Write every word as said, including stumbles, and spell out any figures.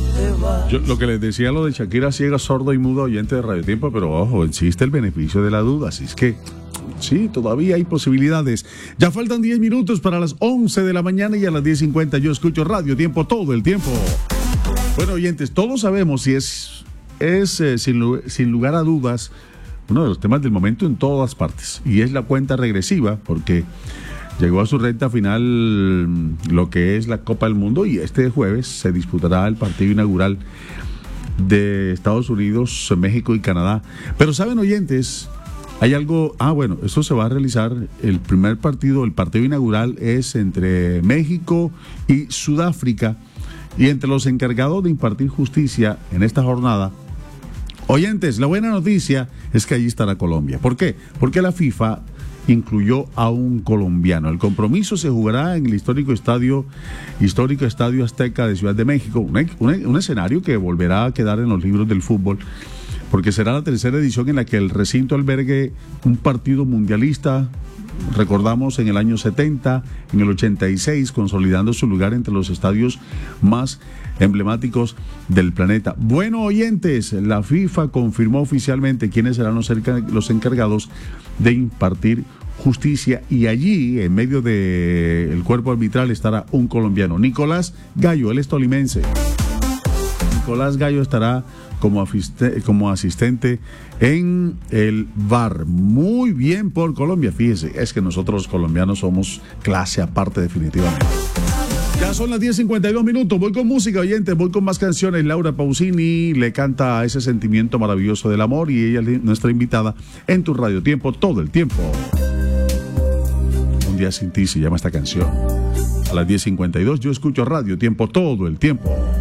te vas. Yo lo que les decía, lo de Shakira ciega, sordo y mudo, oyente de Radio Tiempo, pero ojo, existe el beneficio de la duda, así es que sí, todavía hay posibilidades. Ya faltan diez minutos para las once de la mañana y a las diez cincuenta yo escucho Radio Tiempo todo el tiempo. Bueno, oyentes, todos sabemos si es, es eh, sin, sin lugar a dudas, uno de los temas del momento en todas partes, y es la cuenta regresiva, porque llegó a su recta final lo que es la Copa del Mundo y este jueves se disputará el partido inaugural de Estados Unidos, México y Canadá. Pero saben, oyentes, hay algo, ah bueno, esto se va a realizar, el primer partido, el partido inaugural es entre México y Sudáfrica, y entre los encargados de impartir justicia en esta jornada, oyentes, la buena noticia es que allí estará Colombia. ¿Por qué? Porque la FIFA incluyó a un colombiano. El compromiso se jugará en el histórico estadio histórico Estadio Azteca de Ciudad de México, un, un, un escenario que volverá a quedar en los libros del fútbol, porque será la tercera edición en la que el recinto albergue un partido mundialista. Recordamos en el año setenta, en el ochenta y seis, consolidando su lugar entre los estadios más emblemáticos del planeta. Bueno, oyentes, la FIFA confirmó oficialmente quiénes serán los, los encargados de impartir justicia, y allí, en medio del cuerpo arbitral, estará un colombiano, Nicolás Gallo, él es tolimense. Nicolás Gallo estará como, como asistente en el V A R. Muy bien por Colombia, fíjese, es que nosotros los colombianos somos clase aparte definitivamente. Ya son las diez cincuenta y dos minutos, voy con música, oyentes, voy con más canciones. Laura Pausini le canta a ese sentimiento maravilloso del amor y ella es nuestra invitada en tu Radio Tiempo todo el tiempo. Un día sin ti se llama esta canción. A las diez cincuenta y dos yo escucho Radio Tiempo todo el tiempo.